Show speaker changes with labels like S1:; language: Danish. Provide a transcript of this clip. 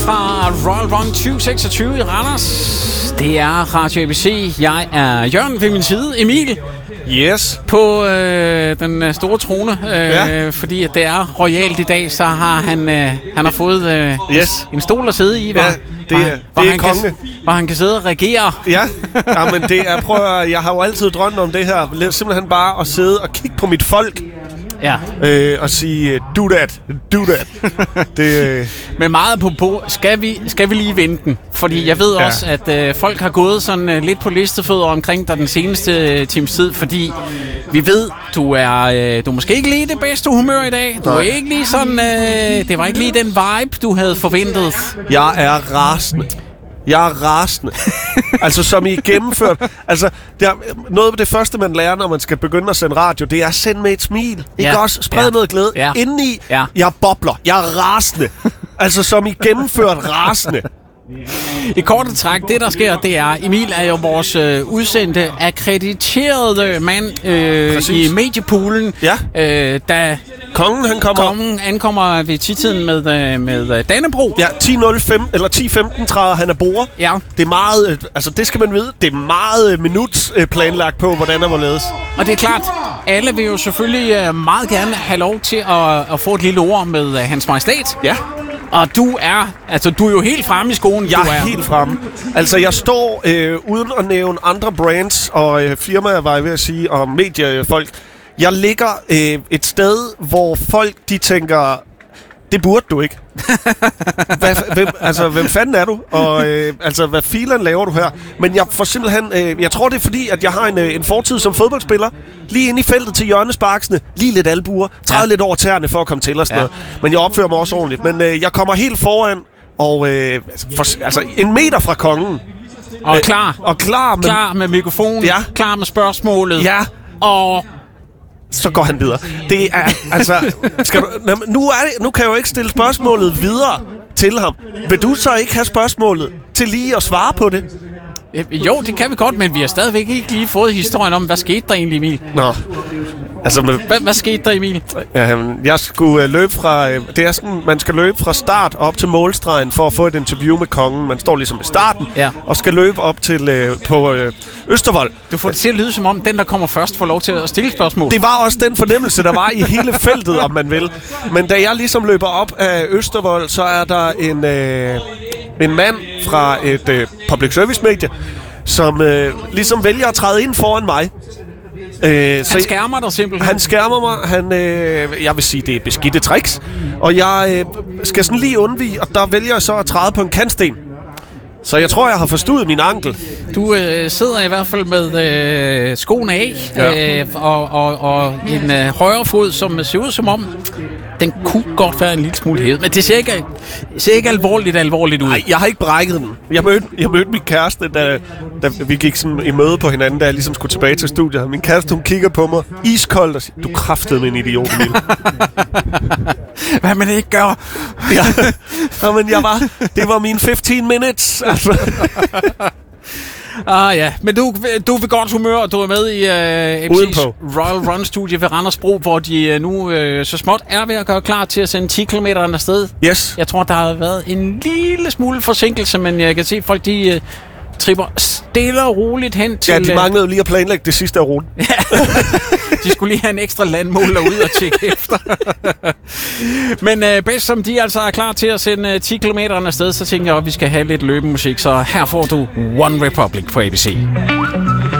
S1: fra Royal Run 2026 i Randers. Det er Radio ABC. Jeg er Jørgen ved min side. Emil.
S2: Yes.
S1: På den store trone, fordi at det er royalt i dag, så har han har fået en stol at sidde i,
S2: det er konge.
S1: Hvor han kan sidde og regere.
S2: Ja, men det er, jeg har jo altid drømt om det her. Simpelthen bare at sidde og kigge på mit folk.
S1: Ja.
S2: Og sige, do that.
S1: Men meget på skal vi lige vente den? Fordi jeg ved også, at folk har gået sådan lidt på listefødder omkring dig den seneste times tid, fordi vi ved, du er måske ikke lige det bedste humør i dag. Du er ikke lige sådan, det var ikke lige den vibe, du havde forventet.
S2: Jeg er rasende. Altså, som I gennemført. Altså, noget af det første, man lærer, når man skal begynde at sende radio, det er at sende med et smil. Ikke også? Spred noget glæde. Indeni, jeg bobler. Jeg er rasende. Altså, som I gennemført rasende.
S1: I korte træk, det der sker, det er, Emil er jo vores udsendte, akkrediterede mand i mediepoolen, da kongen ankommer ved tidtiden med Dannebrog.
S2: Ja, 10.05 eller 10.15 træder han af bord.
S1: Ja.
S2: Det er meget, altså det skal man vide, det er meget minuts planlagt på, hvordan der må ledes.
S1: Og det er klart, alle vil jo selvfølgelig meget gerne have lov til at få et lille ord med Hans Majestæt.
S2: Ja.
S1: Og du er jo helt fremme i skoen.
S2: Jeg er helt fremme. Altså, jeg står uden at nævne andre brands og firmaer, var jeg ved at sige, og mediefolk. Jeg ligger et sted, hvor folk, de tænker, det burde du ikke. Hvem fanden er du? Og hvad filen laver du her? Men jeg får simpelthen, jeg tror det er fordi, at jeg har en fortid som fodboldspiller. Lige inde i feltet til hjørnesparksene. Lige lidt albuer. Træder lidt over tæerne for at komme til og sådan noget. Men jeg opfører mig også ordentligt. Men jeg kommer helt foran, og en meter fra kongen.
S1: Og klar.
S2: Klar
S1: med mikrofonen.
S2: Ja.
S1: Klar med spørgsmålet.
S2: Ja.
S1: Og
S2: så går han videre. Det er, altså... Nu kan jeg jo ikke stille spørgsmålet videre til ham. Vil du så ikke have spørgsmålet til lige at svare på det?
S1: Jo, det kan vi godt, men vi har stadigvæk ikke lige fået historien om, hvad skete der egentlig, Emil?
S2: Nå. Altså,
S1: hvad skete der, Emil?
S2: Jeg skulle løbe fra... Det er sådan, man skal løbe fra start op til målstregen for at få et interview med kongen. Man står ligesom ved starten og skal løbe op til på Østervold.
S1: Du får det til at lyde som om, den, der kommer først, får lov til at stille spørgsmål.
S2: Det var også den fornemmelse, der var i hele feltet, om man vil. Men da jeg ligesom løber op af Østervold, så er der en mand fra et public service medie, som ligesom vælger at træde ind foran mig.
S1: Han skærmer dig simpelthen.
S2: Han skærmer mig. Jeg vil sige, det er beskidte tricks. Og jeg skal sådan lige undvige, og der vælger jeg så at træde på en kantsten. Så jeg tror, jeg har forstået min ankel.
S1: Du sidder i hvert fald med skoene af, og en højre fod, som ser ud som om, den kunne godt være en lille smule hævet. Men det ser ikke alvorligt ud.
S2: Nej, jeg har ikke brækket den. Jeg mødte min kæreste, da vi gik sådan i møde på hinanden, da jeg ligesom skulle tilbage til studiet. Min kæreste, hun kigger på mig iskoldt og siger, du kraftede med en idiot, Emil.
S1: Hvad man ikke gør.
S2: Ja, men det var mine 15 minutes. Altså.
S1: Men du er ved godt humør, og du er med i MC's Royal Run studie ved Randersbro, hvor de nu så småt er ved at gøre klar til at sende 10 km afsted.
S2: Yes.
S1: Jeg tror, der har været en lille smule forsinkelse, men jeg kan se, folk de tripper stille og roligt hen til...
S2: Ja, de manglede lige at planlægge det sidste af ruten.
S1: De skulle lige have en ekstra landmåler ud og tjekke efter. Men bedst som de altså er klar til at sende 10 km afsted, så tænker jeg, at vi skal have lidt løbemusik. Så her får du One Republic på ABC.